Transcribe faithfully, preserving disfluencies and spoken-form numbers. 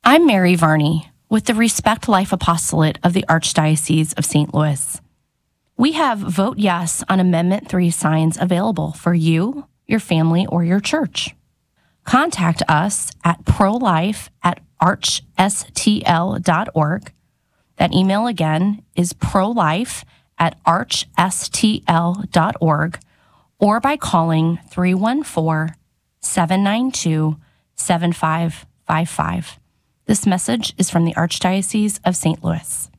I'm Mary Varney with the Respect Life Apostolate of the Archdiocese of Saint Louis. We have Vote Yes on Amendment three signs available for you, your family, or your church. Contact us at prolife at archstl dot org. That email again is prolife at archstl dot org, or by calling three one four, seven nine two, seven five five five. This message is from the Archdiocese of Saint Louis.